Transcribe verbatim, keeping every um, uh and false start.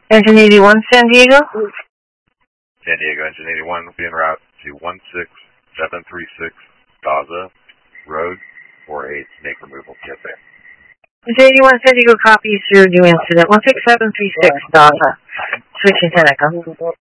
Engine eighty-one, San Diego. San Diego, Engine eighty-one will be en route to one six seven three six Daza Road for a snake removal kit there. Engine eighty-one, San Diego copies your new incident. one six seven three six Daza. Switching to Echo.